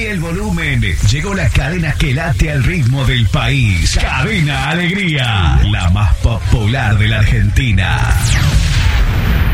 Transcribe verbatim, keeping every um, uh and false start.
el volumen. Llegó la cadena que late al ritmo del país. Cadena Alegría, la más popular de la Argentina.